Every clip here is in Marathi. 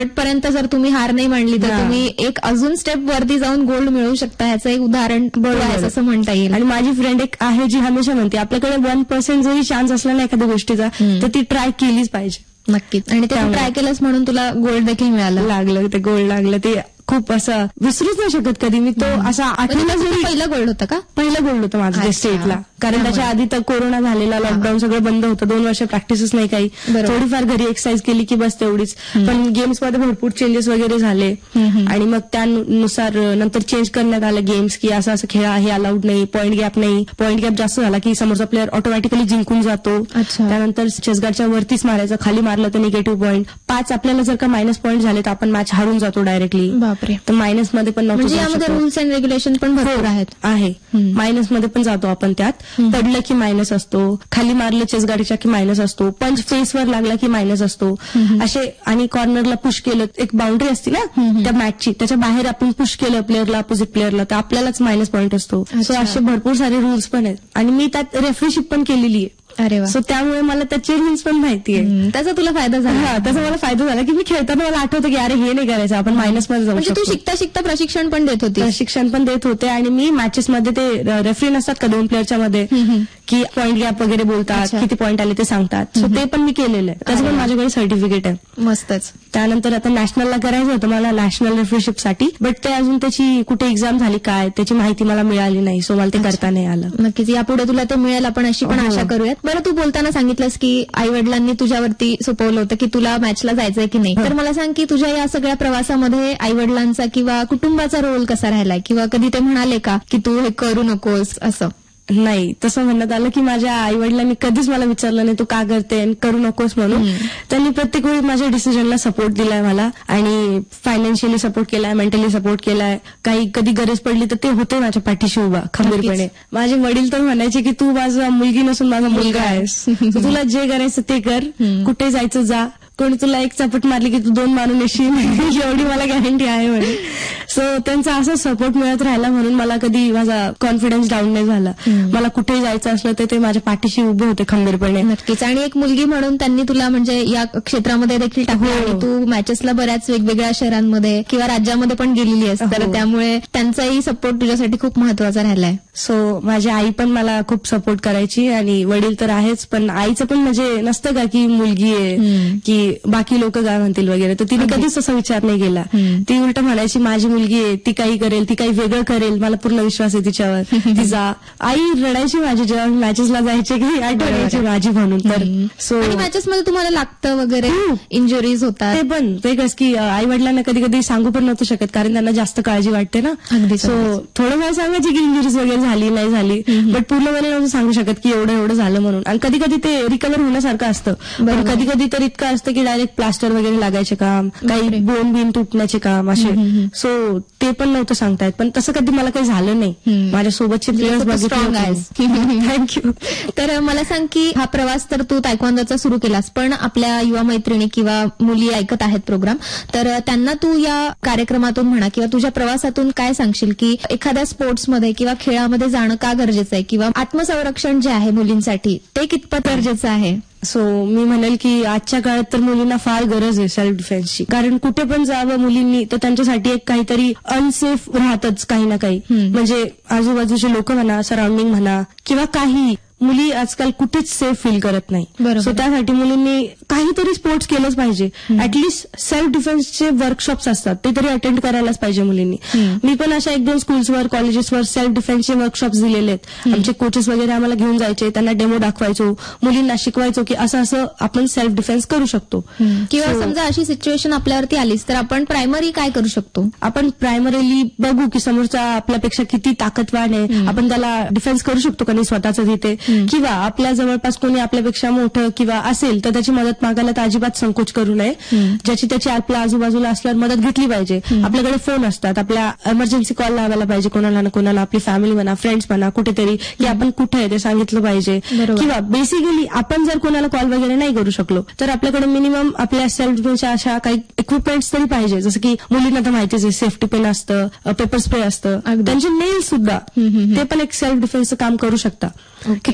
पर्यंत जर तुम्ही हार नाही मांडली तर तुम्ही एक अजून स्टेप वरती जाऊन गोल्ड मिळवू शकता. ह्याचं एक उदाहरण आहे असं म्हणता येईल. आणि माझी फ्रेंड एक आहे जी हमेशा म्हणते आपल्याकडे 1% जरी चान्स असला ना एखाद्या गोष्टीचा तर ती ट्राय केलीच पाहिजे. नक्कीच. आणि ते ट्राय केलंच म्हणून तुला गोल्ड देखील लागलं. ते गोल्ड लागलं ते खूप असं विसरूच नाही शकत कधी मी. तो असा आठवला जरी. पहिलं गोल्ड होतं का? पहिलं गोल्ड होतं माझं ते स्टेटला. कारण त्याच्या आधी तर कोरोना झालेला, लॉकडाऊन सगळं बंद होतं. 2 वर्ष प्रॅक्टिसच नाही काही. थोडीफार घरी एक्सरसाइज केली की बस तेवढीच. पण गेम्समध्ये भरपूर चेंजेस वगैरे झाले आणि मग त्यानुसार नंतर चेंज करण्यात आलं गेम्स की असं असं खेळा, हे अलाउड नाही, पॉईंट गॅप नाही. पॉईंट गॅप जास्त झाला की समोरचा प्लेअर ऑटोमॅटिकली जिंकून जातो. त्यानंतर चेसगार्डच्या वरतीच मारायचं, खाली मारलं तर निगेटिव्ह पॉईंट. 5 आपल्याला जर का मायनस पॉईंट झाले तर आपण मॅच हारून जातो डायरेक्टली. तर मायनस मध्ये पण म्हणजे यामध्ये रूल्स अँड रेग्युलेशन पण भरपूर आहे. मायनस मध्ये पण जातो आपण. त्यात पडलं की मायनस असतो, खाली मारलं चेसगाडीच्या की मायनस असतो, पंच फेसवर लागला की मायनस असतो असे. आणि कॉर्नरला पुश केलं, एक बाउंड्री असते ना त्या मॅचची, त्याच्या बाहेर आपण पुश केलं प्लेअरला, अपोजिट प्लेअरला, तर आपल्यालाच मायनस पॉईंट असतो. सो असे भरपूर सारे रूल्स पण आहेत. आणि मी त्यात रेफरीशिप पण केलेली आहे. अरे वा. सो त्यामुळे मला त्याचे रूल्स पण माहिती आहे. त्याचा तुला फायदा झाला? त्याचा मला फायदा झाला की मी खेळताना मला आठवतं की अरे हे नाही करायचं, आपण मायनस मध्ये जाऊ. म्हणजे तू शिकता शिकता प्रशिक्षण पण देत होती? प्रशिक्षण पण देत होते. आणि मी मॅचेसमध्ये ते रेफरी नसतात का 2 प्लेअरच्या मध्ये की पॉईंट गॅप वगैरे बोलतात, किती पॉईंट आले ते सांगतात. सो ते पण मी केलेलं आहे. त्याचं पण माझ्याकडे सर्टिफिकेट आहे. मस्तच. त्यानंतर आता नॅशनलला करायचं होतं मला, नॅशनल रेफरीशिपसाठी, बट ते अजून त्याची कुठे एक्झाम झाली काय त्याची माहिती मला मिळाली नाही. सो मला ते करता नाही आलं. नक्कीच यापुढे तुला ते मिळेल आपण अशी पण आशा करूयात. बरं, तू बोलताना सांगितलंस की आई वडिलांनी तुझ्यावरती सोपवलं होतं की तुला मॅचला जायचंय की नाही. तर मला सांग की तुझ्या या सगळ्या प्रवासामध्ये आई वडिलांचा किंवा कुटुंबाचा रोल कसा राहिलाय, किंवा कधी ते म्हणाले का की तू हे करू नकोस असं? नाही, तसं म्हणण्यात आलं की माझ्या आई वडिलांनी कधीच मला विचारलं नाही तू का करते करू नकोस म्हणून. त्यांनी प्रत्येक वेळी माझ्या डिसिजनला सपोर्ट दिलाय मला, आणि फायनान्शियली सपोर्ट केलाय, मेंटली सपोर्ट केलाय. काही कधी गरज पडली तर ते होते माझ्या पाठीशी उभा खंबीरपणे. माझे वडील तर म्हणायचे की तू माझा मुलगी नसून माझा मुलगा आहेस, तुला जे करायचं ते कर, कुठे जायचं जा, कोणी तुला एक चपट मारली की तू 2 मारून येशील एवढी मला गॅरंटी आहे म्हणे. सो त्यांचा असा सपोर्ट मिळत राहिला म्हणून मला कधी माझा कॉन्फिडन्स डाऊन नाही झाला. मला कुठे जायचं असलं तर ते माझ्या पाठीशी उभे होते खंबीरपणे. नक्कीच. आणि एक मुलगी म्हणून त्यांनी तुला म्हणजे या क्षेत्रामध्ये देखील टाकलं आणि तू मॅचेसला बऱ्याच वेगवेगळ्या शहरांमध्ये किंवा राज्यामध्ये पण गेलेली आहेस, तर त्यामुळे त्यांचाही सपोर्ट तुझ्यासाठी खूप महत्वाचा राहिलाय. सो माझी आई पण मला खूप सपोर्ट करायची, आणि वडील तर आहेच, पण आईचं पण म्हणजे नसतं का की मुलगी आहे की बाकी लोक काय म्हणतील वगैरे, तर तिने कधीच असा विचार नाही केला. ती उलट म्हणायची माझी मुलगी आहे, ती काही करेल, ती काही वेगळं करेल, मला पूर्ण विश्वास आहे तिच्यावर, तिचा. आई रडायची माझी जेव्हा मॅचेसला जायचे की आठवण यायची माझी म्हणून. तर सो मॅचेसमध्ये तुम्हाला लागतं वगैरे, इंजुरीज होतात, ते पण ते कसं की आई वडिलांना कधी कधी सांगू पण नव्हतं शकत कारण त्यांना जास्त काळजी वाटते ना. सो थोडं वेळ सांगायची की इंजुरीज वगैरे झाली नाही झाली, बट पूर्णपणे नव्हतं सांगू शकत की एवढं एवढं झालं म्हणून. आणि कधी कधी ते रिकव्हर होण्यासारखं असतं, पण कधी कधी तर इतकं असतं की डायरेक्ट प्लास्टर वगैरे लागायचे काम, काही बोन बिन तुटण्याचे काम असे. सो ते पण नव्हतं सांगता येत, पण तसं कधी मला काही झालं नाही. माझ्यासोबतचे प्लेयर्स बघितले. थँक्यू. तर मला सांग की हा प्रवास तर तू तायक्वांदोचा सुरू केलास, पण आपल्या युवा मैत्रिणी किंवा मुली ऐकत आहेत प्रोग्राम, तर त्यांना तू या कार्यक्रमातून म्हणा किंवा तुझ्या प्रवासातून काय सांगशील की एखाद्या स्पोर्ट्समध्ये किंवा खेळामध्ये जाणं का गरजेचं आहे, किंवा आत्मसंरक्षण जे आहे मुलींसाठी ते कितपत गरजेचं आहे? सो मी म्हणेल की आजच्या काळात तर मुलींना फार गरज आहे सेल्फ डिफेन्सची, कारण कुठे पण जावं मुलींनी तर त्यांच्यासाठी एक काहीतरी अनसेफ राहतच काही ना काही. म्हणजे आजूबाजूचे लोक म्हणा, सराउंडिंग म्हणा किंवा काही, मुली आजकाल कुठेच सेफ फील करत नाही. सो त्यासाठी मुलींनी काहीतरी स्पोर्ट्स केलंच पाहिजे. ऍटलिस्ट सेल्फ डिफेन्सचे वर्कशॉप्स असतात ते तरी अटेंड करायलाच पाहिजे मुलींनी. मी पण अशा 1-2 स्कूल्सवर, कॉलेजेसवर सेल्फ डिफेन्सचे वर्कशॉप्स दिलेले आहेत. आमचे कोचेस वगैरे आम्हाला घेऊन जायचे, त्यांना डेमो दाखवायचो, मुलींना शिकवायचो की असं असं आपण सेल्फ डिफेन्स करू शकतो. किंवा समजा अशी सिच्युएशन आपल्यावरती आलीच तर आपण प्रायमरी काय करू शकतो? आपण प्रायमरीली बघू की समोरचा आपल्यापेक्षा किती ताकदवान आहे, आपण त्याला डिफेन्स करू शकतो का नाही स्वतःचं तिथे, किंवा आपल्या जवळपास कोणी आपल्यापेक्षा मोठं किंवा असेल तर त्याची मदत मागायला तर अजिबात संकोच करू नये. ज्याची त्याची आपल्या आजूबाजूला असल्यावर मदत घेतली पाहिजे. आपल्याकडे फोन असतात, आपल्या इमर्जन्सी कॉल लावायला पाहिजे कोणाला ना कोणाला, आपली फॅमिली म्हणा, फ्रेंड्स म्हणा, कुठेतरी की आपण कुठे आहे ते सांगितलं पाहिजे. किंवा बेसिकली आपण जर कोणाला कॉल वगैरे नाही करू शकलो तर आपल्याकडे मिनिमम आपल्या सेल्फ डिफेन्सच्या अशा काही इक्विपमेंट्स तरी पाहिजे. जसं की मुलींना तर माहितीच आहे, सेफ्टी पेन असतं, पेपर स्प्रे असतं, त्यांचे नेल्स सुद्धा ते पण एक सेल्फ डिफेन्सचं काम करू शकता. की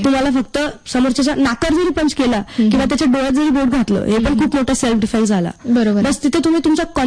तुम्हाला फक्त समोरच्या नाकार जरी पंच केला किंवा त्याच्या डोळ्यात जरी बोट घातलं, हे पण खूप मोठा सेल्फ डिफेन्स झाला. बरोबर. बस तिथे तुम्ही तुमचा